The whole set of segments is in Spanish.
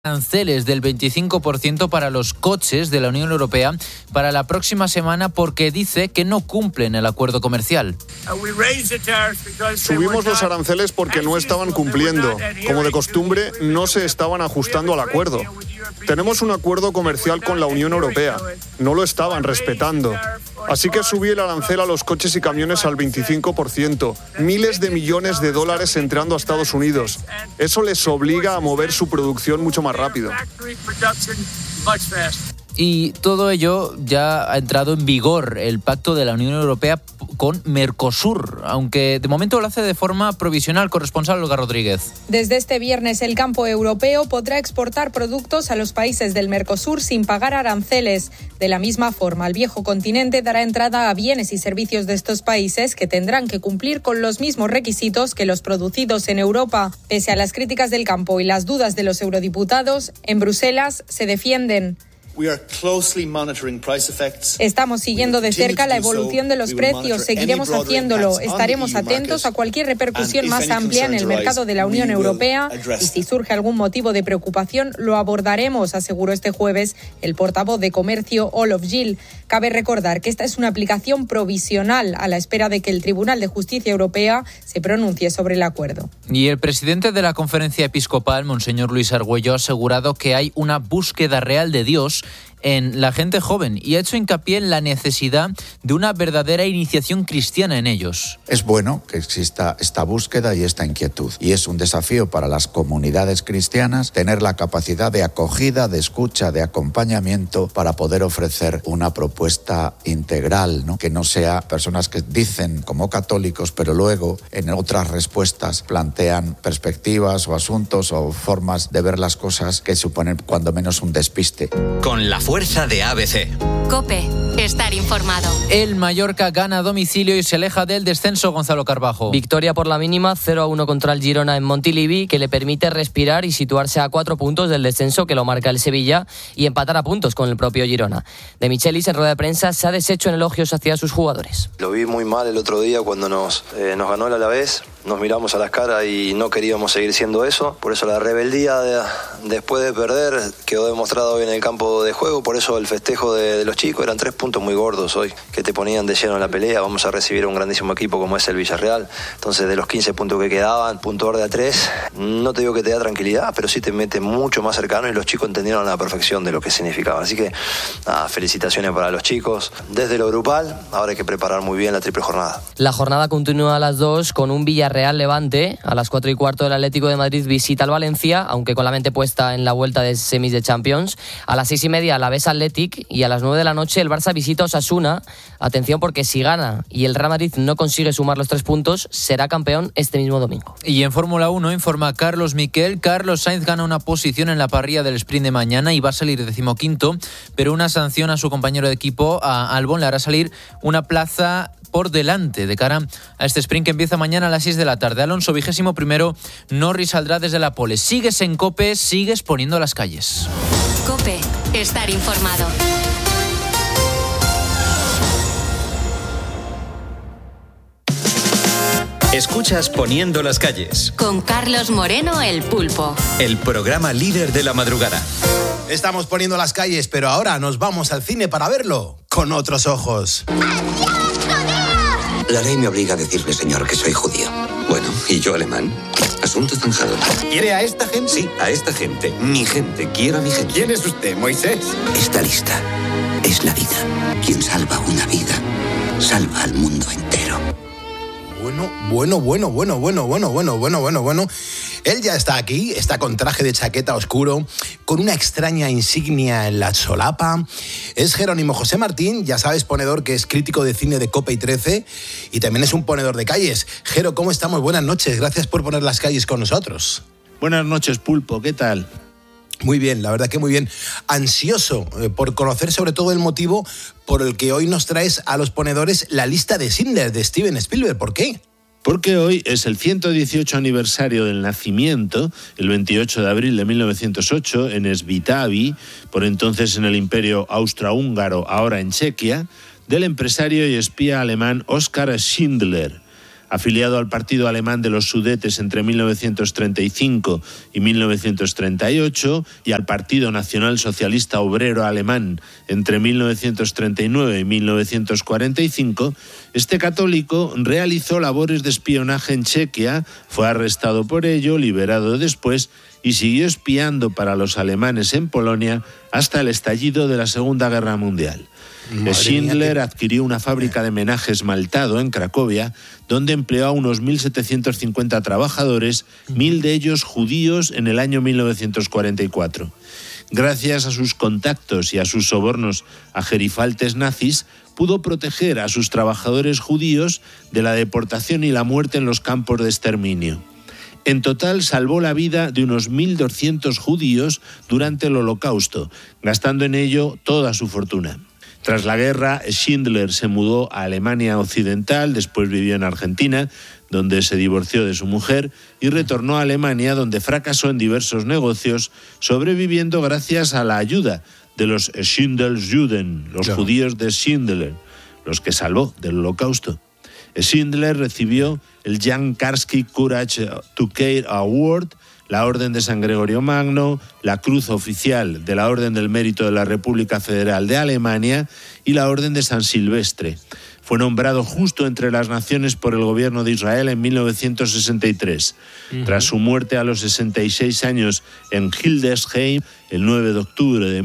aranceles del 25% para los coches de la Unión Europea para la próxima semana porque dice que no cumplen el acuerdo comercial. Subimos los aranceles porque no estaban cumpliendo. Como de costumbre, no se estaban ajustando al acuerdo. Tenemos un acuerdo comercial con la Unión Europea. No lo estaban respetando. Así que subí el arancel a los coches y camiones al 25%. Miles de millones de dólares entrando a Estados Unidos. Eso les obliga a mover su producción mucho más rápido. Y todo ello ya ha entrado en vigor el pacto de la Unión Europea con Mercosur, aunque de momento lo hace de forma provisional. Corresponsal Olga Rodríguez. Desde este viernes el campo europeo podrá exportar productos a los países del Mercosur sin pagar aranceles. De la misma forma, el viejo continente dará entrada a bienes y servicios de estos países que tendrán que cumplir con los mismos requisitos que los producidos en Europa. Pese a las críticas del campo y las dudas de los eurodiputados, en Bruselas se defienden. Estamos siguiendo de cerca la evolución de los precios, seguiremos haciéndolo, estaremos atentos a cualquier repercusión más amplia en el mercado de la Unión Europea y si surge algún motivo de preocupación lo abordaremos, aseguró este jueves el portavoz de Comercio Olof Gil. Cabe recordar que esta es una aplicación provisional a la espera de que el Tribunal de Justicia Europea se pronuncie sobre el acuerdo. Y el presidente de la Conferencia Episcopal, Monseñor Luis Argüello, ha asegurado que hay una búsqueda real de Dios en la gente joven y ha hecho hincapié en la necesidad de una verdadera iniciación cristiana en ellos. Es bueno que exista esta búsqueda y esta inquietud y es un desafío para las comunidades cristianas tener la capacidad de acogida, de escucha, de acompañamiento para poder ofrecer una propuesta integral, ¿no? Que no sea personas que dicen como católicos pero luego en otras respuestas plantean perspectivas o asuntos o formas de ver las cosas que suponen cuando menos un despiste. Con la fuerza de ABC. COPE. Estar informado. El Mallorca gana a domicilio y se aleja del descenso, Gonzalo Carbajo. Victoria por la mínima, 0-1 contra el Girona en Montilivi, que le permite respirar y situarse a 4 puntos del descenso que lo marca el Sevilla y empatar a puntos con el propio Girona. De Michelis, en rueda de prensa, se ha deshecho en elogios hacia sus jugadores. Lo vi muy mal el otro día cuando nos ganó el Alavés. Nos miramos a las caras y no queríamos seguir siendo eso. Por eso la rebeldía después de perder quedó demostrada hoy en el campo de juego. Por eso el festejo de los chicos. Eran 3 puntos muy gordos hoy que te ponían de lleno en la pelea. Vamos a recibir a un grandísimo equipo como es el Villarreal. Entonces de los 15 puntos que quedaban, punto verde a 3. No te digo que te da tranquilidad, pero sí te mete mucho más cercano y los chicos entendieron a la perfección de lo que significaba. Así que felicitaciones para los chicos. Desde lo grupal, ahora hay que preparar muy bien la triple jornada. La jornada continúa a las 2 con un Villarreal Levante. A las 4:15 el Atlético de Madrid visita al Valencia, aunque con la mente puesta en la vuelta de semis de Champions. A las 6:30 Alavés Athletic y a las 9 de la noche el Barça visita a Osasuna. Atención porque si gana y el Real Madrid no consigue sumar los 3 puntos, será campeón este mismo domingo. Y en Fórmula 1 informa Carlos Miquel. Carlos Sainz gana una posición en la parrilla del sprint de mañana y va a salir 15º, pero una sanción a su compañero de equipo, a Albon, le hará salir una plaza por delante de cara a este sprint que empieza mañana a las 6 de la tarde. Alonso 21º, Norris saldrá desde la pole. Sigues en COPE, sigues poniendo las calles. COPE. Estar informado. Escuchas Poniendo las calles. Con Carlos Moreno, el Pulpo. El programa líder de la madrugada. Estamos poniendo las calles, pero ahora nos vamos al cine para verlo con otros ojos. La ley me obliga a decirle, señor, que soy judío. Bueno, y yo alemán. Asunto zanjado. ¿Quiere a esta gente? Sí, a esta gente. Mi gente. Quiero a mi gente. ¿Quién es usted, Moisés? Esta lista Es la vida. Quien salva una vida, salva al mundo entero. Bueno. Él ya está aquí, está con traje de chaqueta oscuro, con una extraña insignia en la solapa. Es Jerónimo José Martín, ya sabes, ponedor que es crítico de cine de COPE y 13 y también es un ponedor de calles. Jero, ¿cómo estamos? Buenas noches, gracias por poner las calles con nosotros. Buenas noches, Pulpo, ¿qué tal? Muy bien, la verdad que muy bien. Ansioso por conocer sobre todo el motivo por el que hoy nos traes a los ponedores la lista de Schindler de Steven Spielberg. ¿Por qué? Porque hoy es el 118 aniversario del nacimiento, el 28 de abril de 1908, en Svitavy, por entonces en el Imperio Austrohúngaro, ahora en Chequia, del empresario y espía alemán Oskar Schindler. Afiliado al Partido Alemán de los Sudetes entre 1935 y 1938 y al Partido Nacional Socialista Obrero Alemán entre 1939 y 1945, este católico realizó labores de espionaje en Chequia, fue arrestado por ello, liberado después y siguió espiando para los alemanes en Polonia hasta el estallido de la Segunda Guerra Mundial. Schindler adquirió una fábrica de menaje esmaltado en Cracovia, donde empleó a unos 1.750 trabajadores, 1.000 de ellos judíos, en el año 1944. Gracias a sus contactos y a sus sobornos a gerifaltes nazis, pudo proteger a sus trabajadores judíos de la deportación y la muerte en los campos de exterminio. En total salvó la vida de unos 1.200 judíos durante el Holocausto, gastando en ello toda su fortuna. Tras la guerra, Schindler se mudó a Alemania Occidental, después vivió en Argentina, donde se divorció de su mujer, y retornó a Alemania, donde fracasó en diversos negocios, sobreviviendo gracias a la ayuda de los Schindlerjuden, los judíos de Schindler, los que salvó del Holocausto. Schindler recibió el Jan Karski Courage to Care Award, la Orden de San Gregorio Magno, la Cruz Oficial de la Orden del Mérito de la República Federal de Alemania y la Orden de San Silvestre. Fue nombrado justo entre las naciones por el gobierno de Israel en 1963. Tras su muerte a los 66 años en Hildesheim, el 9 de octubre de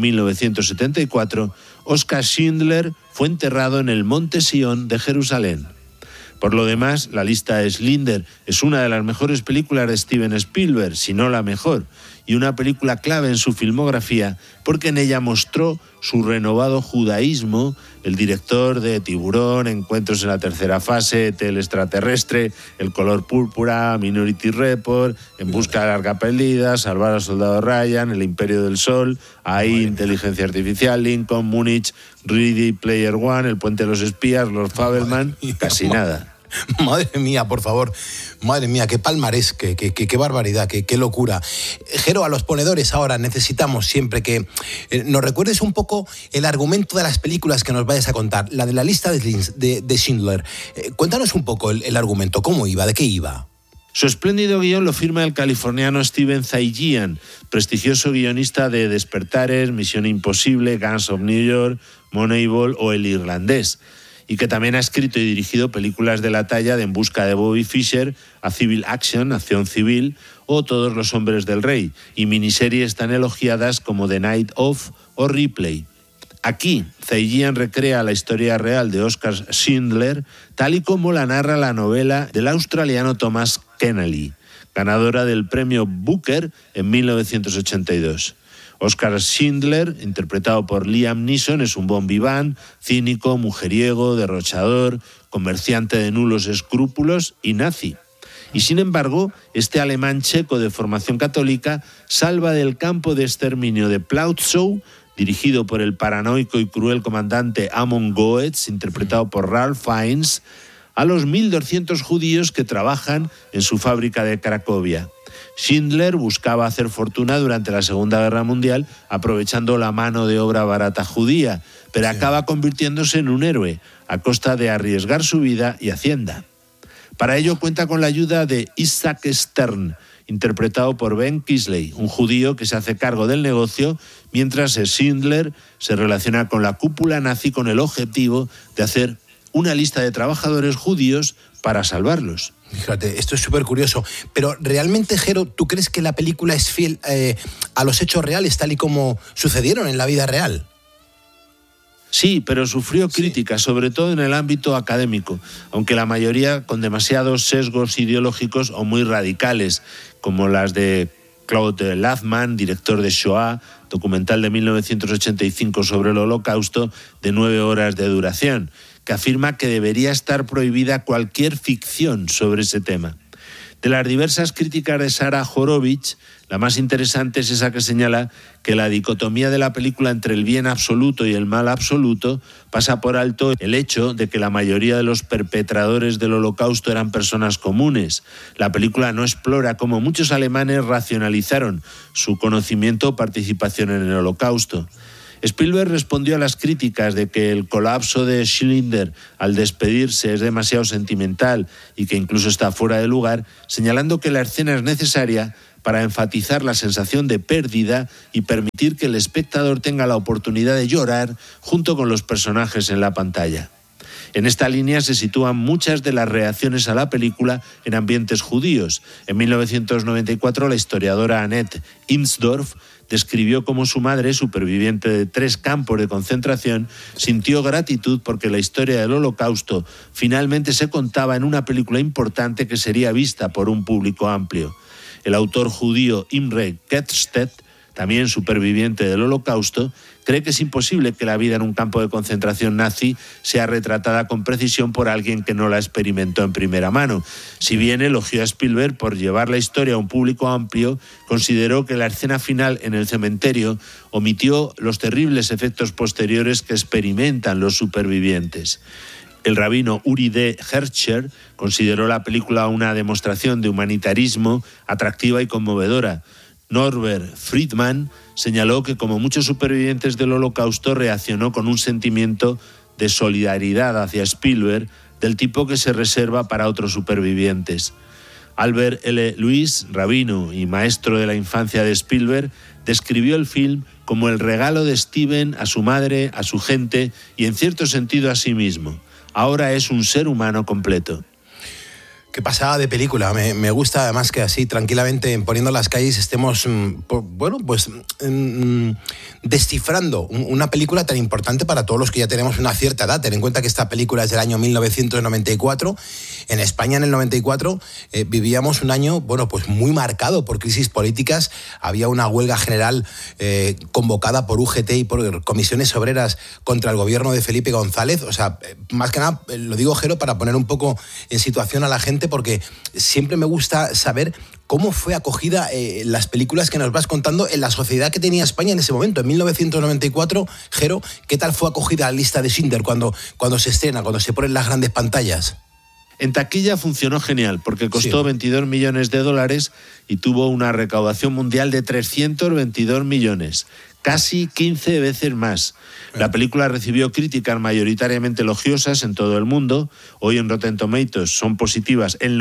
1974, Oskar Schindler fue enterrado en el Monte Sion de Jerusalén. Por lo demás, la lista de Schindler es una de las mejores películas de Steven Spielberg, si no la mejor, y una película clave en su filmografía porque en ella mostró su renovado judaísmo. El director de Tiburón, Encuentros en la tercera fase, El extraterrestre, El color púrpura, Minority Report, En busca de la arca perdida, Salvar al soldado Ryan, El imperio del sol, AI, Inteligencia artificial, Lincoln, Múnich, Ready Player One, El puente de los espías, Lord Fabelman, casi nada. Madre mía, por favor. Madre mía, qué palmarés, qué barbaridad, qué locura. Jero, a los ponedores ahora necesitamos siempre que nos recuerdes un poco el argumento de las películas que nos vayas a contar. La de la lista de Schindler. Cuéntanos un poco el argumento, ¿cómo iba? ¿De qué iba? Su espléndido guión lo firma el californiano Steven Zaillian, prestigioso guionista de Despertares, Misión Imposible, Gangs of New York, Moneyball o El Irlandés, y que también ha escrito y dirigido películas de la talla de En busca de Bobby Fischer, A Civil Action, Acción Civil, o Todos los hombres del rey, y miniseries tan elogiadas como The Night Of o Ripley. Aquí, Zaillian recrea la historia real de Oskar Schindler, tal y como la narra la novela del australiano Thomas Keneally, ganadora del premio Booker en 1982. Oskar Schindler, interpretado por Liam Neeson, es un bon vivant, cínico, mujeriego, derrochador, comerciante de nulos escrúpulos y nazi. Y sin embargo, este alemán checo de formación católica salva del campo de exterminio de Plauzow, dirigido por el paranoico y cruel comandante Amon Goetz, interpretado por Ralph Fiennes, a los 1.200 judíos que trabajan en su fábrica de Cracovia. Schindler buscaba hacer fortuna durante la Segunda Guerra Mundial aprovechando la mano de obra barata judía, pero acaba convirtiéndose en un héroe a costa de arriesgar su vida y hacienda. Para ello cuenta con la ayuda de Isaac Stern, interpretado por Ben Kingsley, un judío que se hace cargo del negocio, mientras Schindler se relaciona con la cúpula nazi con el objetivo de hacer una lista de trabajadores judíos para salvarlos. Fíjate, esto es súper curioso. Pero realmente, Jero, ¿tú crees que la película es fiel a los hechos reales, tal y como sucedieron en la vida real? Sí, pero sufrió críticas, sobre todo en el ámbito académico, aunque la mayoría con demasiados sesgos ideológicos o muy radicales, como las de Claude Lanzmann, director de Shoah, documental de 1985 sobre el Holocausto, de 9 horas de duración, que afirma que debería estar prohibida cualquier ficción sobre ese tema. De las diversas críticas de Sara Horovitz, la más interesante es esa que señala que la dicotomía de la película entre el bien absoluto y el mal absoluto pasa por alto el hecho de que la mayoría de los perpetradores del Holocausto eran personas comunes. La película no explora cómo muchos alemanes racionalizaron su conocimiento o participación en el Holocausto. Spielberg respondió a las críticas de que el colapso de Schindler al despedirse es demasiado sentimental y que incluso está fuera de lugar, señalando que la escena es necesaria para enfatizar la sensación de pérdida y permitir que el espectador tenga la oportunidad de llorar junto con los personajes en la pantalla. En esta línea se sitúan muchas de las reacciones a la película en ambientes judíos. En 1994, la historiadora Annette Imsdorf describió cómo su madre, superviviente de 3 campos de concentración, sintió gratitud porque la historia del Holocausto finalmente se contaba en una película importante que sería vista por un público amplio. El autor judío Imre Kertész, también superviviente del Holocausto, cree que es imposible que la vida en un campo de concentración nazi sea retratada con precisión por alguien que no la experimentó en primera mano. Si bien elogió a Spielberg por llevar la historia a un público amplio, consideró que la escena final en el cementerio omitió los terribles efectos posteriores que experimentan los supervivientes. El rabino Uri D. Herscher consideró la película una demostración de humanitarismo atractiva y conmovedora. Norbert Friedman señaló que, como muchos supervivientes del Holocausto, reaccionó con un sentimiento de solidaridad hacia Spielberg del tipo que se reserva para otros supervivientes. Albert L. Lewis, rabino y maestro de la infancia de Spielberg, describió el film como el regalo de Steven a su madre, a su gente y, en cierto sentido, a sí mismo. Ahora es un ser humano completo. Qué pasada de película, me gusta además que así tranquilamente Poniendo las calles estemos, descifrando una película tan importante para todos los que ya tenemos una cierta edad. Ten en cuenta que esta película es del año 1994, en España en el 94 vivíamos un año, muy marcado por crisis políticas, había una huelga general convocada por UGT y por comisiones obreras contra el gobierno de Felipe González, o sea, más que nada, lo digo, Jero, para poner un poco en situación a la gente, porque siempre me gusta saber cómo fue acogida las películas que nos vas contando en la sociedad que tenía España en ese momento. En 1994, Jero, ¿qué tal fue acogida la lista de Schindler cuando se estrena, cuando se pone en las grandes pantallas? En taquilla funcionó genial porque costó $22 millones y tuvo una recaudación mundial de 322 millones. Casi 15 veces más. La película recibió críticas mayoritariamente elogiosas en todo el mundo. Hoy en Rotten Tomatoes son positivas el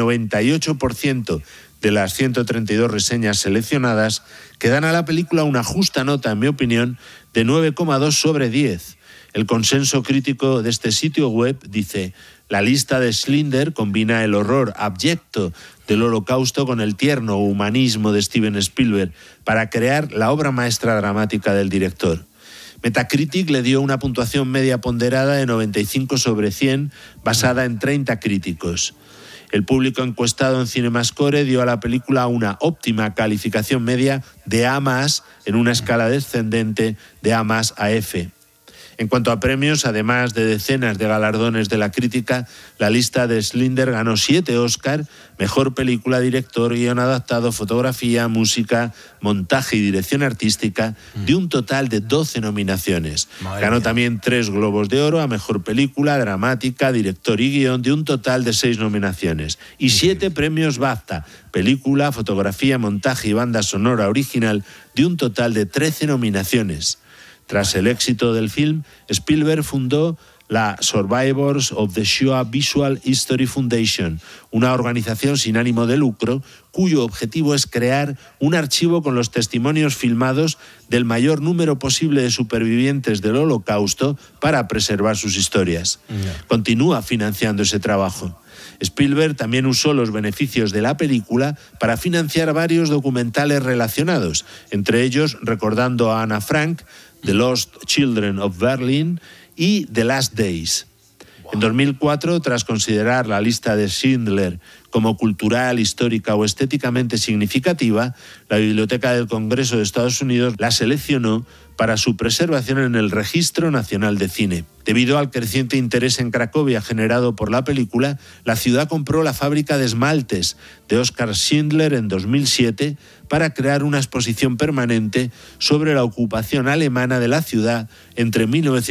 98% de las 132 reseñas seleccionadas, que dan a la película una justa nota, en mi opinión, de 9,2 sobre 10. El consenso crítico de este sitio web dice: la lista de Schindler combina el horror abyecto del Holocausto con el tierno humanismo de Steven Spielberg para crear la obra maestra dramática del director. Metacritic le dio una puntuación media ponderada de 95 sobre 100, basada en 30 críticos. El público encuestado en CinemaScore dio a la película una óptima calificación media de A+, en una escala descendente de A+ a F. En cuanto a premios, además de decenas de galardones de la crítica, la lista de Schindler ganó 7 Oscar, mejor película, director, guión adaptado, fotografía, música, montaje y dirección artística, de un total de 12 nominaciones. Ganó también 3 Globos de Oro a mejor película, dramática, director y guión, de un total de 6 nominaciones. Y 7 premios BAFTA, película, fotografía, montaje y banda sonora original, de un total de 13 nominaciones. Tras el éxito del film, Spielberg fundó la Survivors of the Shoah Visual History Foundation, una organización sin ánimo de lucro cuyo objetivo es crear un archivo con los testimonios filmados del mayor número posible de supervivientes del Holocausto para preservar sus historias. Continúa financiando ese trabajo. Spielberg también usó los beneficios de la película para financiar varios documentales relacionados, entre ellos Recordando a Ana Frank, The Lost Children of Berlin y The Last Days. En 2004, tras considerar la lista de Schindler como cultural, histórica o estéticamente significativa, la Biblioteca del Congreso de Estados Unidos la seleccionó para su preservación en el Registro Nacional de Cine. Debido al creciente interés en Cracovia generado por la película, la ciudad compró la fábrica de esmaltes de Oskar Schindler en 2007 para crear una exposición permanente sobre la ocupación alemana de la ciudad entre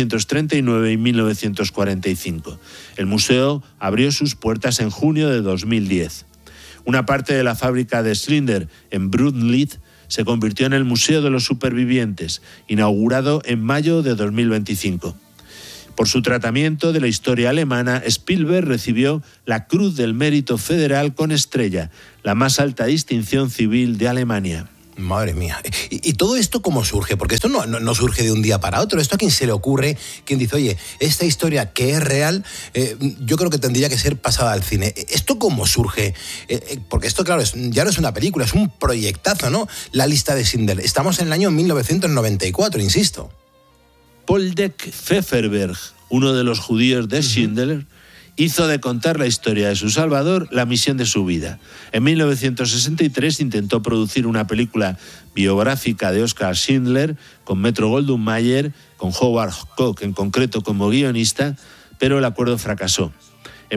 1939 y 1945. El museo abrió sus puertas en junio de 2010. Una parte de la fábrica de Schindler en Brunlitz se convirtió en el Museo de los Supervivientes, inaugurado en mayo de 2025. Por su tratamiento de la historia alemana, Spielberg recibió la Cruz del Mérito Federal con estrella, la más alta distinción civil de Alemania. Madre mía. ¿Y todo esto cómo surge? Porque esto no surge de un día para otro. ¿Esto a quién se le ocurre? ¿Quién dice, oye, esta historia que es real, yo creo que tendría que ser pasada al cine? ¿Esto cómo surge? Porque esto, claro, ya no es una película, es un proyectazo, ¿no? La lista de Schindler. Estamos en el año 1994, insisto. Poldek Pfefferberg, uno de los judíos de Schindler, hizo de contar la historia de su salvador la misión de su vida. En 1963 intentó producir una película biográfica de Oskar Schindler con Metro-Goldwyn-Mayer, con Howard Koch en concreto como guionista, pero el acuerdo fracasó. En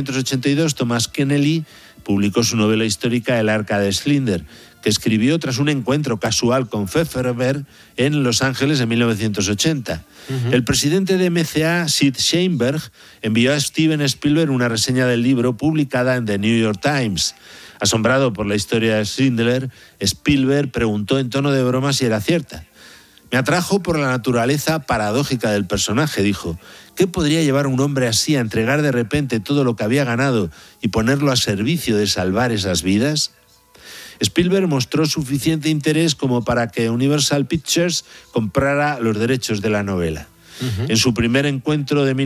1982 Thomas Keneally publicó su novela histórica El arca de Schindler, que escribió tras un encuentro casual con Pfefferberg en Los Ángeles en 1980. El presidente de MCA, Sid Sheinberg, envió a Steven Spielberg una reseña del libro publicada en The New York Times. Asombrado por la historia de Schindler, Spielberg preguntó en tono de broma si era cierta. Me atrajo por la naturaleza paradójica del personaje, dijo. ¿Qué podría llevar a un hombre así a entregar de repente todo lo que había ganado y ponerlo a servicio de salvar esas vidas? Spielberg mostró suficiente interés como para que Universal Pictures comprara los derechos de la novela. En su primer encuentro de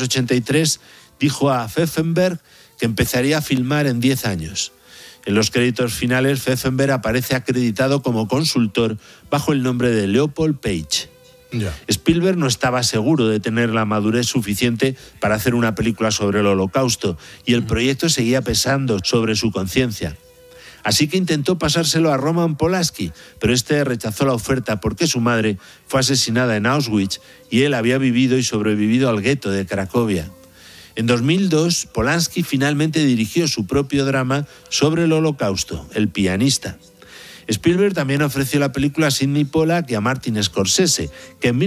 1983 dijo a Pfefferberg que empezaría a filmar en 10 años. En los créditos finales, Pfefferberg aparece acreditado como consultor bajo el nombre de Leopold Page. Spielberg no estaba seguro de tener la madurez suficiente para hacer una película sobre el Holocausto y el proyecto seguía pesando sobre su conciencia. Así que intentó pasárselo a Roman Polanski, pero este rechazó la oferta porque su madre fue asesinada en Auschwitz y él había vivido y sobrevivido al gueto de Cracovia. En 2002, Polanski finalmente dirigió su propio drama sobre el Holocausto, El pianista. Spielberg también ofreció la película a Sidney Pollack y a Martin Scorsese, que en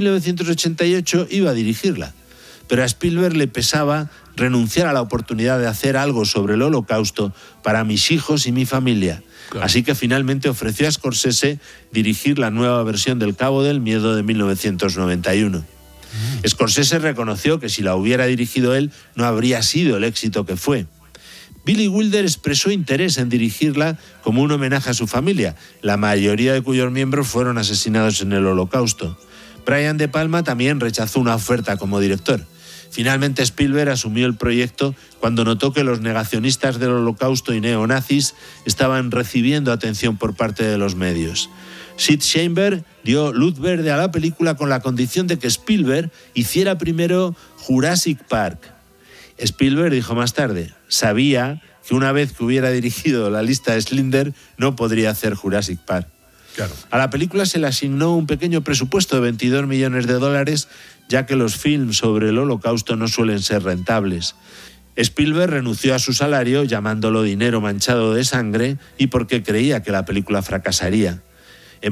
1988 iba a dirigirla. Pero a Spielberg le pesaba renunciar a la oportunidad de hacer algo sobre el Holocausto para mis hijos y mi familia. Claro. Así que finalmente ofreció a Scorsese dirigir la nueva versión del Cabo del Miedo de 1991. Scorsese reconoció que si la hubiera dirigido él no habría sido el éxito que fue. Billy Wilder expresó interés en dirigirla como un homenaje a su familia, la mayoría de cuyos miembros fueron asesinados en el Holocausto. Brian De Palma también rechazó una oferta como director. Finalmente Spielberg asumió el proyecto cuando notó que los negacionistas del Holocausto y neonazis estaban recibiendo atención por parte de los medios. Sid Sheinberg dio luz verde a la película con la condición de que Spielberg hiciera primero Jurassic Park. Spielberg dijo más tarde, sabía que una vez que hubiera dirigido la lista de Schindler no podría hacer Jurassic Park. Claro. A la película se le asignó un pequeño presupuesto de $22 millones, ya que los films sobre el Holocausto no suelen ser rentables. Spielberg renunció a su salario llamándolo dinero manchado de sangre y porque creía que la película fracasaría. En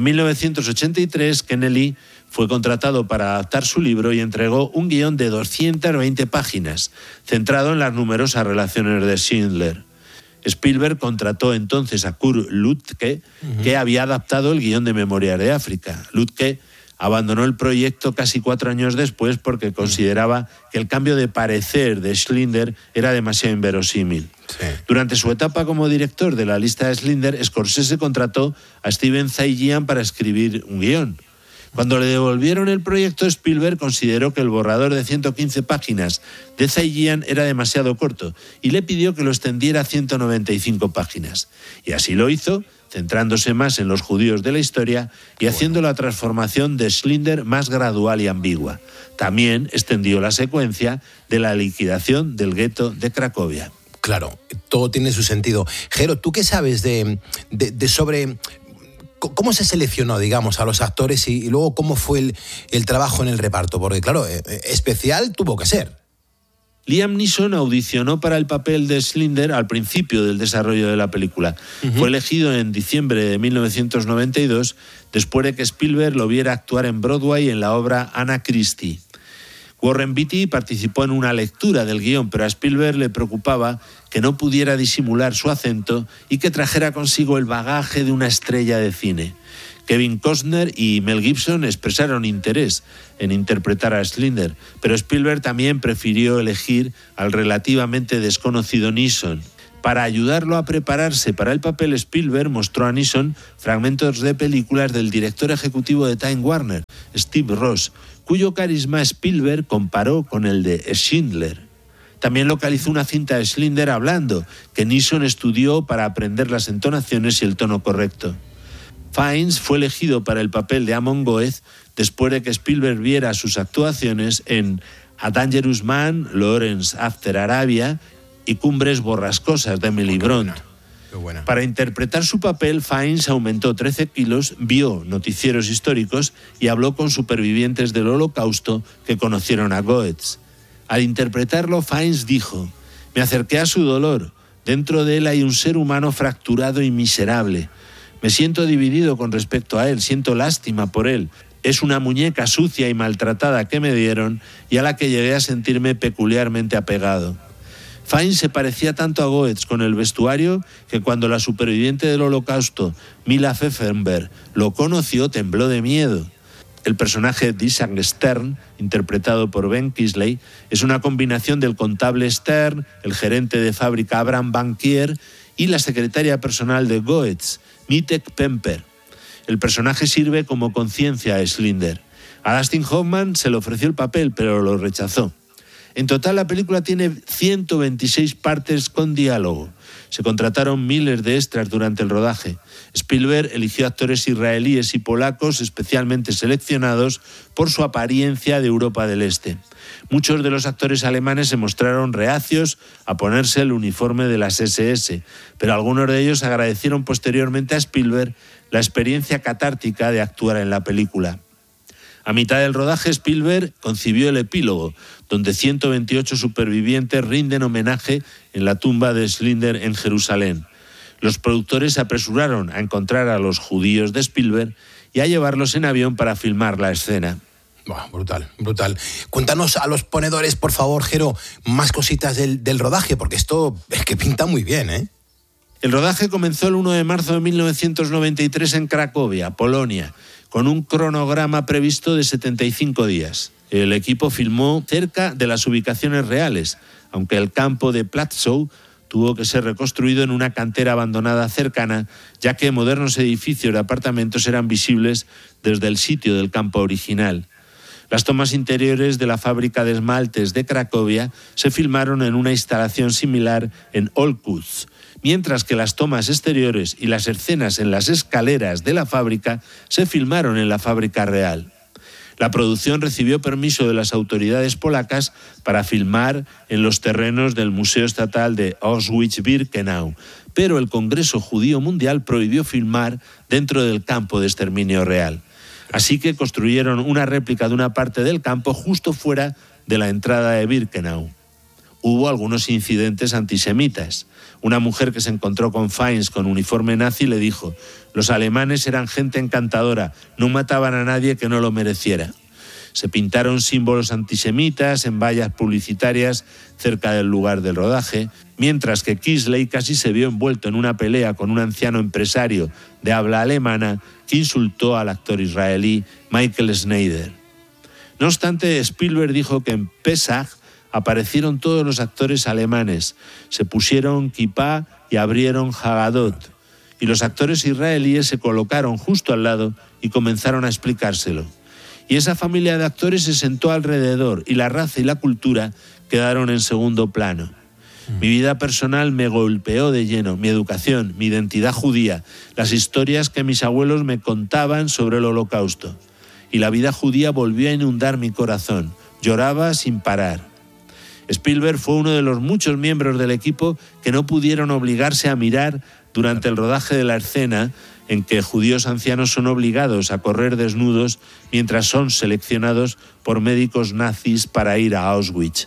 1983, Keneally fue contratado para adaptar su libro y entregó un guión de 220 páginas, centrado en las numerosas relaciones de Schindler. Spielberg contrató entonces a Kurt Lüdke, que había adaptado el guión de Memorias de África. Lüdke abandonó el proyecto casi 4 años después porque consideraba que el cambio de parecer de Schindler era demasiado inverosímil. Sí. Durante su etapa como director de la lista de Schindler, Scorsese contrató a Steven Zaillian para escribir un guión. Cuando le devolvieron el proyecto, Spielberg consideró que el borrador de 115 páginas de Zaillian era demasiado corto y le pidió que lo extendiera a 195 páginas. Y así lo hizo, centrándose más en los judíos de la historia y haciendo la transformación de Schindler más gradual y ambigua. También extendió la secuencia de la liquidación del gueto de Cracovia. Claro, todo tiene su sentido. Jero, ¿tú qué sabes de sobre cómo se seleccionó, digamos, a los actores y luego cómo fue el trabajo en el reparto? Porque, claro, especial tuvo que ser. Liam Neeson audicionó para el papel de Schindler al principio del desarrollo de la película. Fue elegido en diciembre de 1992, después de que Spielberg lo viera actuar en Broadway en la obra Anna Christie. Warren Beatty participó en una lectura del guión, pero a Spielberg le preocupaba que no pudiera disimular su acento y que trajera consigo el bagaje de una estrella de cine. Kevin Costner y Mel Gibson expresaron interés en interpretar a Slinder, pero Spielberg también prefirió elegir al relativamente desconocido Neeson. Para ayudarlo a prepararse para el papel, Spielberg mostró a Neeson fragmentos de películas del director ejecutivo de Time Warner, Steve Ross, cuyo carisma Spielberg comparó con el de Schindler. También localizó una cinta de Schindler hablando, que Neeson estudió para aprender las entonaciones y el tono correcto. Fiennes fue elegido para el papel de Amon Goeth después de que Spielberg viera sus actuaciones en A Dangerous Man, Lawrence After Arabia y Cumbres borrascosas de Emily Bront. Para interpretar su papel, Fiennes aumentó 13 kilos, vio noticieros históricos y habló con supervivientes del Holocausto que conocieron a Goetz. Al interpretarlo, Fiennes dijo: «Me acerqué a su dolor. Dentro de él hay un ser humano fracturado y miserable. Me siento dividido con respecto a él, siento lástima por él. Es una muñeca sucia y maltratada que me dieron y a la que llegué a sentirme peculiarmente apegado». Fiennes se parecía tanto a Goetz con el vestuario que cuando la superviviente del Holocausto, Mila Pfefferberg, lo conoció, tembló de miedo. El personaje de Isaac Stern, interpretado por Ben Kingsley, es una combinación del contable Stern, el gerente de fábrica Abraham Bankier y la secretaria personal de Goetz, Mitek Pemper. El personaje sirve como conciencia a Slinder. A Dustin Hoffman se le ofreció el papel, pero lo rechazó. En total, la película tiene 126 partes con diálogo. Se contrataron miles de extras durante el rodaje. Spielberg eligió actores israelíes y polacos especialmente seleccionados por su apariencia de Europa del Este. Muchos de los actores alemanes se mostraron reacios a ponerse el uniforme de las SS, pero algunos de ellos agradecieron posteriormente a Spielberg la experiencia catártica de actuar en la película. A mitad del rodaje, Spielberg concibió el epílogo, donde 128 supervivientes rinden homenaje en la tumba de Slinder en Jerusalén. Los productores se apresuraron a encontrar a los judíos de Spielberg y a llevarlos en avión para filmar la escena. Brutal, brutal. Cuéntanos a los ponedores, por favor, Jero, más cositas del rodaje, porque esto es que pinta muy bien, ¿eh? El rodaje comenzó el 1 de marzo de 1993 en Cracovia, Polonia, con un cronograma previsto de 75 días. El equipo filmó cerca de las ubicaciones reales, aunque el campo de Płaczów tuvo que ser reconstruido en una cantera abandonada cercana, ya que modernos edificios de apartamentos eran visibles desde el sitio del campo original. Las tomas interiores de la fábrica de esmaltes de Cracovia se filmaron en una instalación similar en Olkusz, mientras que las tomas exteriores y las escenas en las escaleras de la fábrica se filmaron en la fábrica real. La producción recibió permiso de las autoridades polacas para filmar en los terrenos del Museo Estatal de Auschwitz-Birkenau, pero el Congreso Judío Mundial prohibió filmar dentro del campo de exterminio real. Así que construyeron una réplica de una parte del campo justo fuera de la entrada de Birkenau. Hubo algunos incidentes antisemitas. Una mujer que se encontró con Fiennes con uniforme nazi le dijo: «Los alemanes eran gente encantadora, no mataban a nadie que no lo mereciera». Se pintaron símbolos antisemitas en vallas publicitarias cerca del lugar del rodaje, mientras que Kingsley casi se vio envuelto en una pelea con un anciano empresario de habla alemana que insultó al actor israelí Michael Schneider. No obstante, Spielberg dijo que en Pesach aparecieron todos los actores alemanes, se pusieron kipá y abrieron Haggadot, y los actores israelíes se colocaron justo al lado y comenzaron a explicárselo. Y esa familia de actores se sentó alrededor y la raza y la cultura quedaron en segundo plano. Mi vida personal me golpeó de lleno, mi educación, mi identidad judía, las historias que mis abuelos me contaban sobre el Holocausto. Y la vida judía volvió a inundar mi corazón, lloraba sin parar. Spielberg fue uno de los muchos miembros del equipo que no pudieron obligarse a mirar durante el rodaje de la escena en que judíos ancianos son obligados a correr desnudos mientras son seleccionados por médicos nazis para ir a Auschwitz.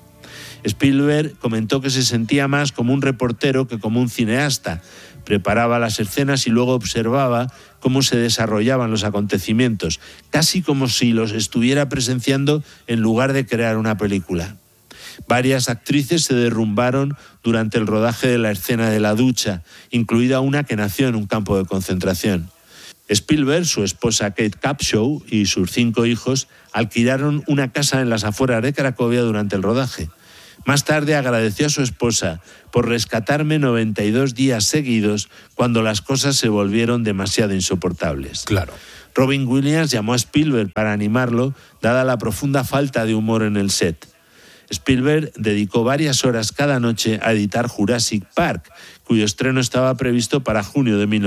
Spielberg comentó que se sentía más como un reportero que como un cineasta. Preparaba las escenas y luego observaba cómo se desarrollaban los acontecimientos, casi como si los estuviera presenciando en lugar de crear una película. Varias actrices se derrumbaron durante el rodaje de la escena de la ducha, incluida una que nació en un campo de concentración. Spielberg, su esposa Kate Capshaw y sus 5 hijos alquilaron una casa en las afueras de Cracovia durante el rodaje. Más tarde agradeció a su esposa por rescatarme 92 días seguidos cuando las cosas se volvieron demasiado insoportables. Claro. Robin Williams llamó a Spielberg para animarlo, dada la profunda falta de humor en el set. Spielberg dedicó varias horas cada noche a editar Jurassic Park, cuyo estreno estaba previsto para junio de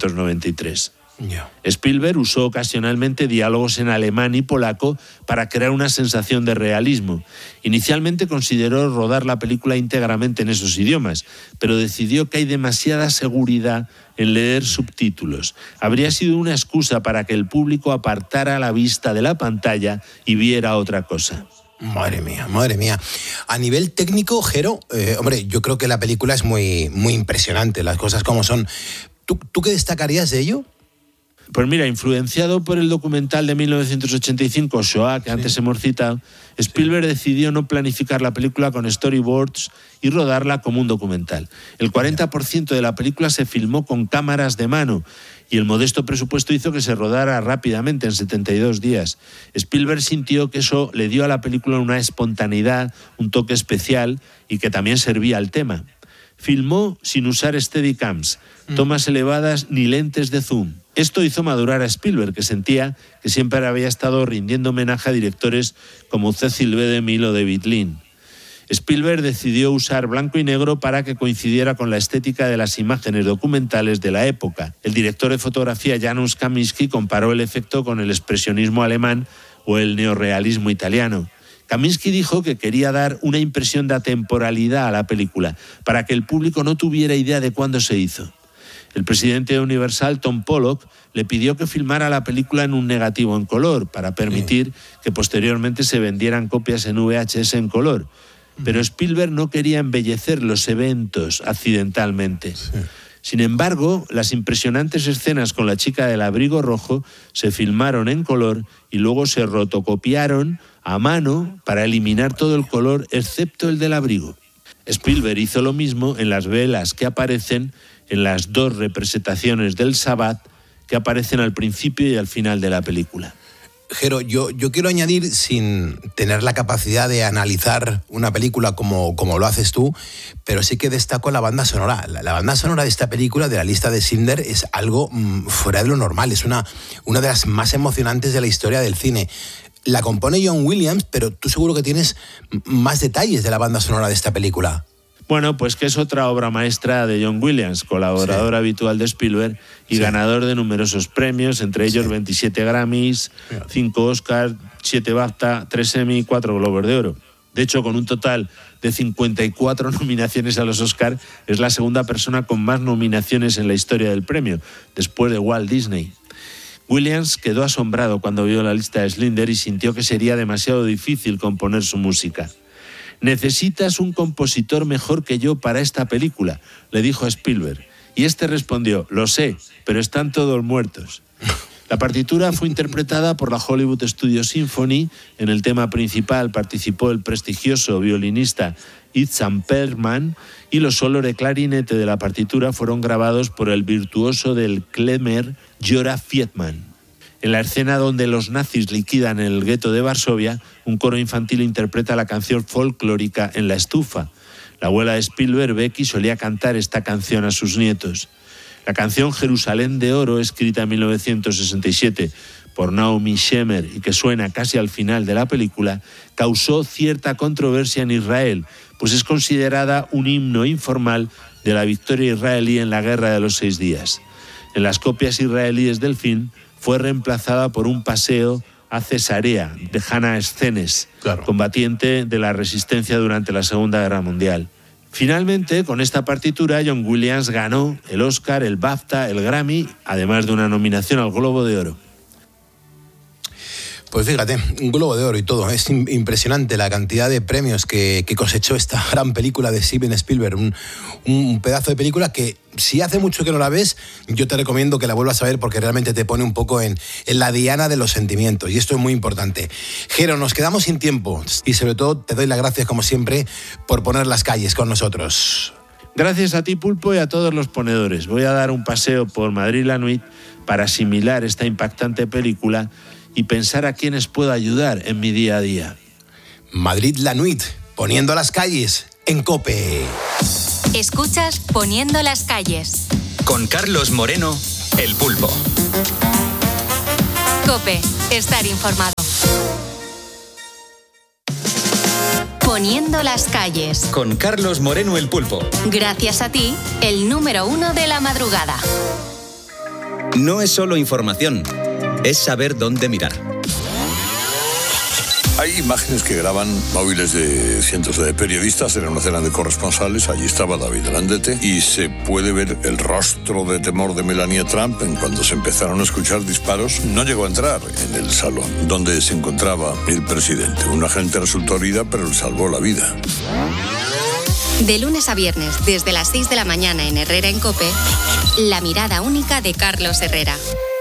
1993. Spielberg usó ocasionalmente diálogos en alemán y polaco para crear una sensación de realismo. Inicialmente consideró rodar la película íntegramente en esos idiomas, pero decidió que hay demasiada seguridad en leer subtítulos. Habría sido una excusa para que el público apartara la vista de la pantalla y viera otra cosa. Madre mía, madre mía. A nivel técnico, Jero, hombre, yo creo que la película es muy, muy impresionante, las cosas como son. ¿Tú qué destacarías de ello? Pues mira, influenciado por el documental de 1985, Shoah, que antes hemos citado, Spielberg decidió no planificar la película con storyboards y rodarla como un documental. El 40% de la película se filmó con cámaras de mano y el modesto presupuesto hizo que se rodara rápidamente, en 72 días. Spielberg sintió que eso le dio a la película una espontaneidad, un toque especial y que también servía al tema. Filmó sin usar Steadicams, tomas elevadas ni lentes de zoom. Esto hizo madurar a Spielberg, que sentía que siempre había estado rindiendo homenaje a directores como Cecil B. DeMille o David Lean. Spielberg decidió usar blanco y negro para que coincidiera con la estética de las imágenes documentales de la época. El director de fotografía Janusz Kaminski comparó el efecto con el expresionismo alemán o el neorrealismo italiano. Kaminski dijo que quería dar una impresión de atemporalidad a la película, para que el público no tuviera idea de cuándo se hizo. El presidente de Universal, Tom Pollock, le pidió que filmara la película en un negativo en color para permitir que posteriormente se vendieran copias en VHS en color. Pero Spielberg no quería embellecer los eventos accidentalmente. Sin embargo, las impresionantes escenas con la chica del abrigo rojo se filmaron en color y luego se rotocopiaron a mano para eliminar todo el color excepto el del abrigo. Spielberg hizo lo mismo en las velas que aparecen en las 2 representaciones del Sabbat que aparecen al principio y al final de la película. Jero, yo quiero añadir, sin tener la capacidad de analizar una película como lo haces tú, pero sí que destaco la banda sonora. La banda sonora de esta película, de la lista de Schindler, es algo fuera de lo normal. Es una de las más emocionantes de la historia del cine. La compone John Williams, pero tú seguro que tienes más detalles de la banda sonora de esta película. Bueno, pues que es otra obra maestra de John Williams, colaborador habitual de Spielberg y ganador de numerosos premios, entre ellos 27 Grammys, 5 Oscars, 7 BAFTA, 3 Emmy y 4 Globos de Oro. De hecho, con un total de 54 nominaciones a los Oscars, es la segunda persona con más nominaciones en la historia del premio, después de Walt Disney. Williams quedó asombrado cuando vio la lista de Schindler y sintió que sería demasiado difícil componer su música. «Necesitas un compositor mejor que yo para esta película», le dijo a Spielberg. Y este respondió: «Lo sé, pero están todos muertos». La partitura fue interpretada por la Hollywood Studio Symphony. En el tema principal participó el prestigioso violinista Itzhak Perlman y los solos de clarinete de la partitura fueron grabados por el virtuoso del Klezmer, Jora Fiedman. En la escena donde los nazis liquidan el gueto de Varsovia, un coro infantil interpreta la canción folclórica En la estufa. La abuela de Spielberg, Becky, solía cantar esta canción a sus nietos. La canción Jerusalén de Oro, escrita en 1967 por Naomi Shemer y que suena casi al final de la película, causó cierta controversia en Israel, pues es considerada un himno informal de la victoria israelí en la Guerra de los 6 días. En las copias israelíes del film, fue reemplazada por un paseo a Cesarea de Hannah Schenes, combatiente de la resistencia durante la Segunda Guerra Mundial. Finalmente, con esta partitura, John Williams ganó el Oscar, el BAFTA, el Grammy, además de una nominación al Globo de Oro. Pues fíjate, un Globo de Oro y todo. Es impresionante la cantidad de premios que cosechó esta gran película de Steven Spielberg. Un pedazo de película que, si hace mucho que no la ves, yo te recomiendo que la vuelvas a ver porque realmente te pone un poco en la diana de los sentimientos. Y esto es muy importante. Jero, nos quedamos sin tiempo y sobre todo te doy las gracias, como siempre, por poner las calles con nosotros. Gracias a ti, Pulpo, y a todos los ponedores. Voy a dar un paseo por Madrid la Nuit para asimilar esta impactante película y pensar a quiénes puedo ayudar en mi día a día. Madrid la Nuit, poniendo las calles en COPE. Escuchas Poniendo las calles. Con Carlos Moreno, El Pulpo. COPE, estar informado. Poniendo las calles. Con Carlos Moreno, El Pulpo. Gracias a ti, el número 1 de la madrugada. No es solo información, es saber dónde mirar. Hay imágenes que graban móviles de cientos de periodistas en una cena de corresponsales. Allí estaba David Landete y se puede ver el rostro de temor de Melania Trump en cuando se empezaron a escuchar disparos. No llegó a entrar en el salón donde se encontraba el presidente. Un agente resultó herida, pero le salvó la vida. De lunes a viernes, desde las 6 de la mañana en Herrera en COPE, la mirada única de Carlos Herrera.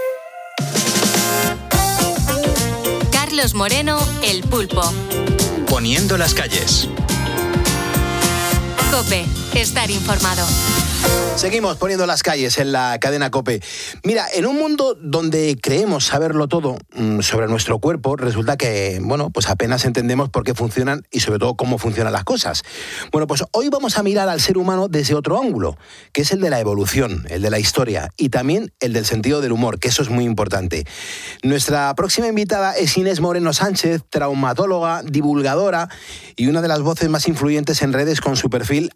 Carlos Moreno, El Pulpo. Poniendo las calles. COPE, estar informado. Seguimos poniendo las calles en la cadena COPE. Mira, en un mundo donde creemos saberlo todo sobre nuestro cuerpo, resulta que, bueno, pues apenas entendemos por qué funcionan y sobre todo cómo funcionan las cosas. Bueno, pues hoy vamos a mirar al ser humano desde otro ángulo, que es el de la evolución, el de la historia y también el del sentido del humor, que eso es muy importante. Nuestra próxima invitada es Inés Moreno Sánchez, traumatóloga, divulgadora y una de las voces más influyentes en redes con su perfil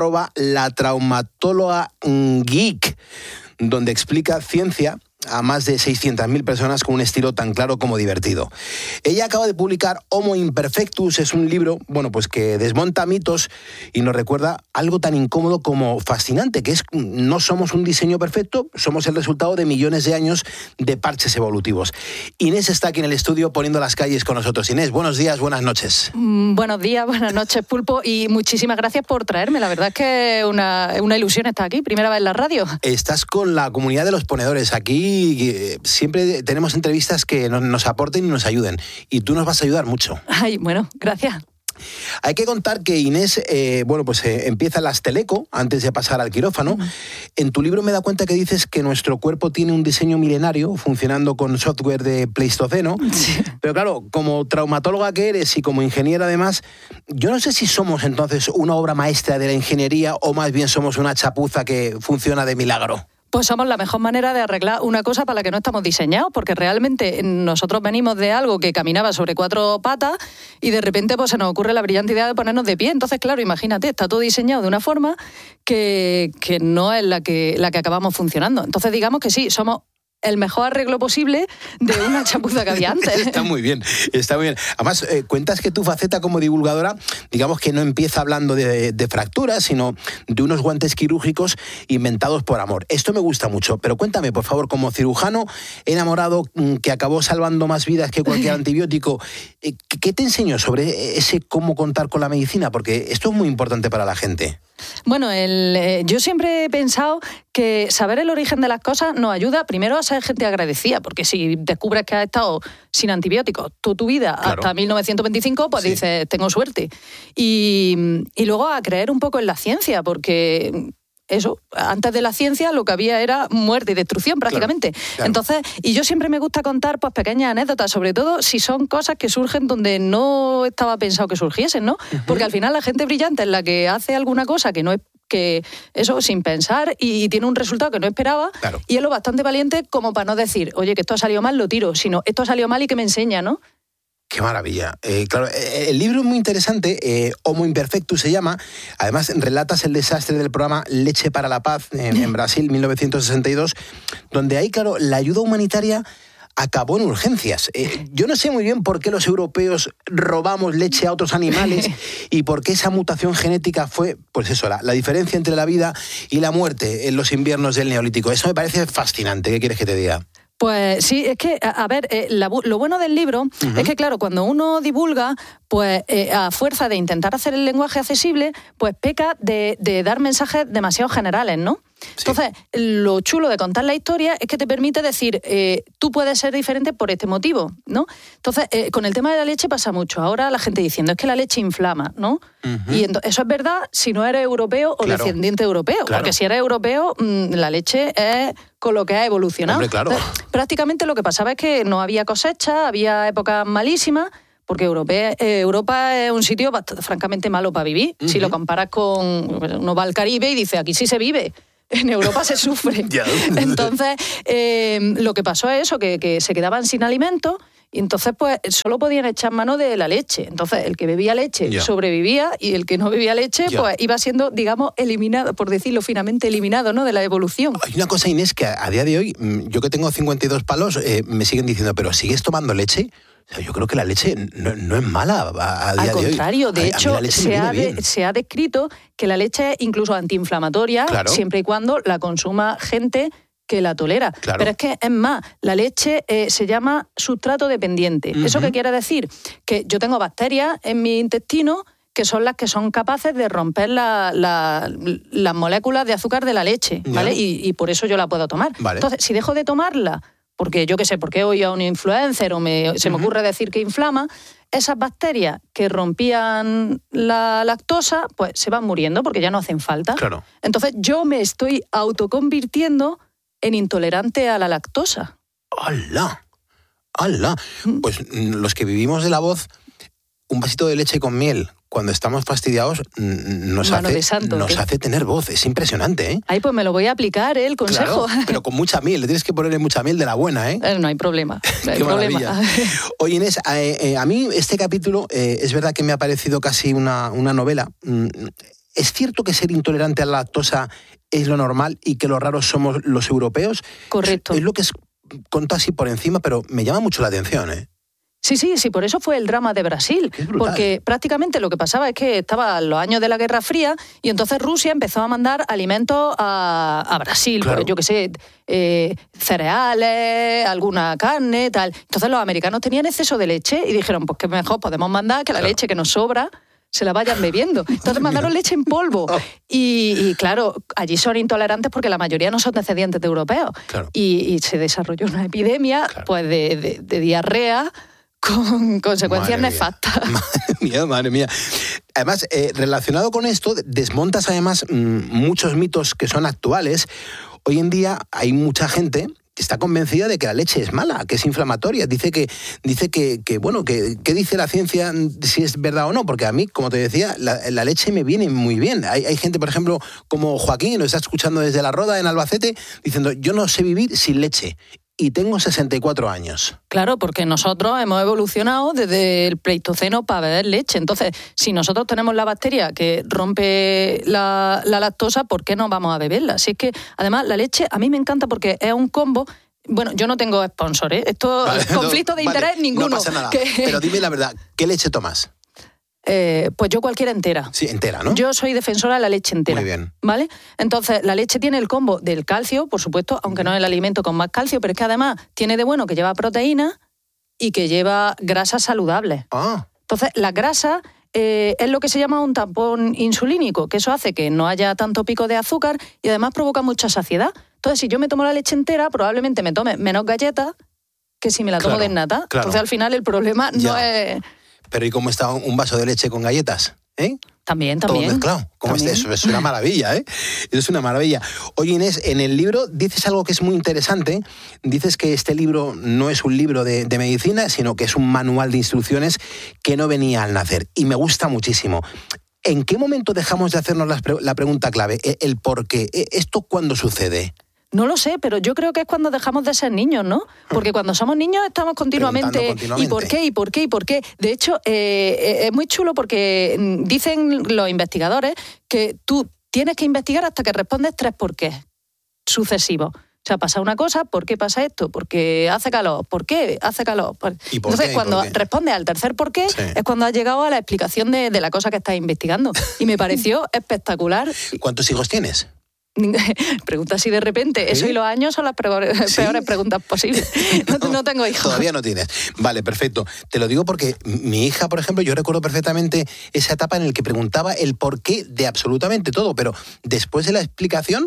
@latraumatólogageek, donde explica ciencia a más de 600.000 personas con un estilo tan claro como divertido. Ella acaba de publicar Homo Imperfectus, es un libro, bueno, pues que desmonta mitos y nos recuerda algo tan incómodo como fascinante, que es no somos un diseño perfecto, somos el resultado de millones de años de parches evolutivos. Inés está aquí en el estudio poniendo las calles con nosotros. Inés, buenos días, buenas noches. Buenos días, buenas noches, Pulpo, y muchísimas gracias por traerme. La verdad es que es una ilusión estar aquí, primera vez en la radio. Estás con la comunidad de los ponedores aquí. Siempre tenemos entrevistas que nos aporten y nos ayuden. Y tú nos vas a ayudar mucho. Ay, bueno, gracias. Hay que contar que Inés, empieza las teleco antes de pasar al quirófano. En tu libro me da cuenta que dices que nuestro cuerpo tiene un diseño milenario funcionando con software de Pleistoceno. Sí. Pero claro, como traumatóloga que eres y como ingeniera además, yo no sé si somos entonces una obra maestra de la ingeniería o más bien somos una chapuza que funciona de milagro. Pues somos la mejor manera de arreglar una cosa para la que no estamos diseñados, porque realmente nosotros venimos de algo que caminaba sobre 4 patas y de repente pues se nos ocurre la brillante idea de ponernos de pie. Entonces, claro, imagínate, está todo diseñado de una forma que no es la que acabamos funcionando. Entonces, digamos que sí, somos el mejor arreglo posible de una chapuza que había antes. Está muy bien, está muy bien. Además, cuentas que tu faceta como divulgadora, digamos que no empieza hablando de fracturas, sino de unos guantes quirúrgicos inventados por amor. Esto me gusta mucho, pero cuéntame, por favor, como cirujano enamorado que acabó salvando más vidas que cualquier antibiótico, ¿qué te enseñó sobre ese cómo contar con la medicina? Porque esto es muy importante para la gente. Bueno, yo siempre he pensado que saber el origen de las cosas nos ayuda primero a ser gente agradecida, porque si descubres que has estado sin antibióticos toda tu vida, claro, hasta 1925, pues sí, dices, tengo suerte. Y luego a creer un poco en la ciencia, porque eso, antes de la ciencia lo que había era muerte y destrucción prácticamente. Claro, claro. Entonces, y yo siempre me gusta contar pues pequeñas anécdotas, sobre todo si son cosas que surgen donde no estaba pensado que surgiesen, ¿no? Porque al final la gente brillante es la que hace alguna cosa que no es que eso sin pensar y tiene un resultado que no esperaba, claro, y es lo bastante valiente como para no decir, oye, que esto ha salido mal, lo tiro, sino esto ha salido mal y que me enseña, ¿no? ¡Qué maravilla! Claro, el libro es muy interesante, Homo Imperfectus se llama. Además, relatas el desastre del programa Leche para la Paz en Brasil, 1962, donde ahí, claro, la ayuda humanitaria acabó en urgencias. Yo no sé muy bien por qué los europeos robamos leche a otros animales y por qué esa mutación genética fue, pues eso, la diferencia entre la vida y la muerte en los inviernos del Neolítico. Eso me parece fascinante. ¿Qué quieres que te diga? Pues sí, es que, a ver, lo bueno del libro es que, claro, cuando uno divulga, pues a fuerza de intentar hacer el lenguaje accesible, pues peca de dar mensajes demasiado generales, ¿no? Entonces, lo chulo de contar la historia es que te permite decir, tú puedes ser diferente por este motivo, ¿no? Entonces, con el tema de la leche pasa mucho. Ahora la gente diciendo, es que la leche inflama, ¿no? Y eso es verdad si no eres europeo o descendiente europeo. Porque si eres europeo, la leche es con lo que ha evolucionado. Hombre, claro. Entonces, prácticamente lo que pasaba es que no había cosecha, había épocas malísimas, porque Europa es un sitio francamente malo para vivir. Si lo comparas con... Uno va al Caribe y dice, aquí sí se vive. En Europa se sufre. Entonces, lo que pasó es eso, que se quedaban sin alimentos y entonces pues solo podían echar mano de la leche. Entonces, el que bebía leche sobrevivía y el que no bebía leche pues iba siendo, digamos, eliminado, por decirlo finamente, eliminado, ¿no?, de la evolución. Hay una cosa, Inés, que a día de hoy, yo que tengo 52 palos, me siguen diciendo, ¿pero sigues tomando leche? O sea, yo creo que la leche no es mala a día de hoy. Al contrario, de hecho, se ha descrito que la leche es incluso antiinflamatoria, siempre y cuando la consuma gente que la tolera. Pero es que, es más, la leche se llama sustrato dependiente. ¿Eso qué quiere decir? Que yo tengo bacterias en mi intestino que son las que son capaces de romper las moléculas de azúcar de la leche, ¿vale? Y por eso yo la puedo tomar. Entonces, si dejo de tomarla, porque yo qué sé, porque he oído a un influencer o se me ocurre decir que inflama, esas bacterias que rompían la lactosa, pues se van muriendo porque ya no hacen falta. Entonces yo me estoy autoconvirtiendo en intolerante a la lactosa. ¡Hala! Pues los que vivimos de la voz, un vasito de leche con miel cuando estamos fastidiados nos hace tener voz. Es impresionante, ¿eh? Ay, pues me lo voy a aplicar, el consejo. Claro, pero con mucha miel. Le tienes que ponerle mucha miel de la buena, ¿eh? No hay problema. No hay Qué problema. maravilla. Oye, Inés, a mí este capítulo es verdad que me ha parecido casi una novela. ¿Es cierto que ser intolerante a la lactosa es lo normal y que lo raros somos los europeos? Correcto. Es lo que contó así por encima, pero me llama mucho la atención, ¿eh? Sí, por eso fue el drama de Brasil, porque prácticamente lo que pasaba es que estaban los años de la Guerra Fría y entonces Rusia empezó a mandar alimentos a Brasil, pues, yo qué sé, cereales, alguna carne, tal. Entonces los americanos tenían exceso de leche y dijeron, pues que mejor podemos mandar que la leche que nos sobra se la vayan bebiendo. Entonces mandaron leche en polvo. Y claro, allí son intolerantes porque la mayoría no son descendientes de europeos. Y se desarrolló una epidemia pues de diarrea con consecuencias nefastas. Madre mía. Además, relacionado con esto, desmontas además muchos mitos que son actuales. Hoy en día hay mucha gente que está convencida de que la leche es mala, que es inflamatoria. Dice que bueno, ¿qué dice la ciencia si es verdad o no? Porque a mí, como te decía, la leche me viene muy bien. Hay gente, por ejemplo, como Joaquín, que nos está escuchando desde La Roda, en Albacete, diciendo, yo no sé vivir sin leche. Y tengo 64 años. Claro, porque nosotros hemos evolucionado desde el Pleistoceno para beber leche. Entonces, si nosotros tenemos la bacteria que rompe la lactosa, ¿por qué no vamos a beberla? Si es que, además, la leche a mí me encanta porque es un combo. Bueno, yo no tengo sponsor, ¿eh? Esto, conflicto de interés ninguno. No pasa nada. Pero dime la verdad, ¿qué leche tomas? Pues yo cualquiera entera. Sí, entera, ¿no? Yo soy defensora de la leche entera. Muy bien. ¿Vale? Entonces, la leche tiene el combo del calcio, por supuesto, aunque no es el alimento con más calcio, pero es que además tiene de bueno que lleva proteína y que lleva grasas saludables. Entonces, la grasa es lo que se llama un tampón insulínico, que eso hace que no haya tanto pico de azúcar y además provoca mucha saciedad. Entonces, si yo me tomo la leche entera, probablemente me tome menos galletas que si me la tomo desnata. Entonces, al final, el problema no es... Pero ¿y cómo está un vaso de leche con galletas? También. Todo mezclado. Eso es una maravilla, ¿eh? Eso es una maravilla. Oye, Inés, en el libro dices algo que es muy interesante. Dices que este libro no es un libro de medicina, sino que es un manual de instrucciones que no venía al nacer. Y me gusta muchísimo. ¿En qué momento dejamos de hacernos la pregunta clave? El por qué. ¿Esto cuándo sucede? No lo sé, pero yo creo que es cuando dejamos de ser niños, ¿no? Porque cuando somos niños estamos continuamente. ¿Y por qué? ¿Y por qué? ¿Y por qué? De hecho, es muy chulo porque dicen los investigadores que tú tienes que investigar hasta que respondes 3 por qué sucesivos. O sea, pasa una cosa, ¿por qué pasa esto? Porque hace calor. ¿Por qué hace calor? Entonces, cuando respondes al tercer por qué, es cuando has llegado a la explicación de la cosa que estás investigando. Y me pareció espectacular. ¿Cuántos hijos tienes? Pregunta así de repente. Eso y los años son las peores preguntas posibles. No tengo hijos. Todavía no tienes. Vale, perfecto. Te lo digo porque mi hija, por ejemplo, yo recuerdo perfectamente esa etapa en la que preguntaba el porqué de absolutamente todo, pero después de la explicación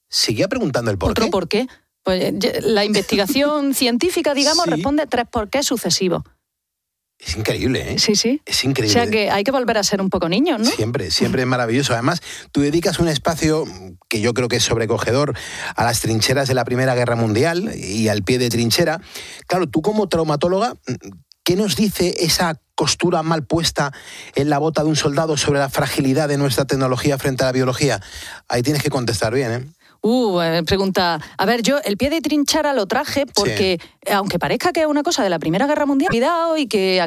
Seguía preguntando el por qué. ¿Otro por qué? Pues la investigación científica, digamos, responde 3 por qué sucesivos. Es increíble, ¿eh? Sí. Es increíble. O sea que hay que volver a ser un poco niños, ¿no? Siempre es maravilloso. Además, tú dedicas un espacio que yo creo que es sobrecogedor a las trincheras de la Primera Guerra Mundial y al pie de trinchera. Claro, tú como traumatóloga, ¿qué nos dice esa costura mal puesta en la bota de un soldado sobre la fragilidad de nuestra tecnología frente a la biología? Ahí tienes que contestar bien, ¿eh? Pregunta, a ver, yo el pie de trinchera lo traje porque, aunque parezca que es una cosa de la Primera Guerra Mundial, cuidado y que